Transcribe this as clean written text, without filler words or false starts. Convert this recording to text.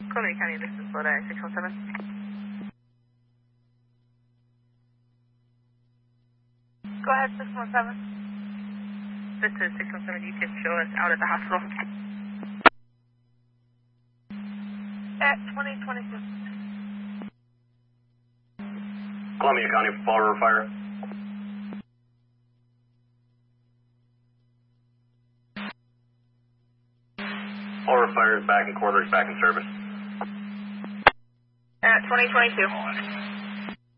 Columbia County, this is Florida 617. Go ahead, 617. This is 617, you can show us out at the hospital. At 2022. Columbia County, Fall River Fire. Fall River Fire is back in quarters, back in service. At 2022.